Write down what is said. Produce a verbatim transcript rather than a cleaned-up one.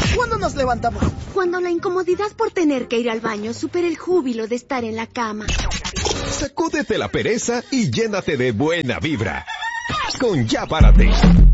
¿Cuándo nos levantamos? Cuando la incomodidad por tener que ir al baño supera el júbilo de estar en la cama. Sacúdete la pereza y llénate de buena vibra. Con Ya Párate.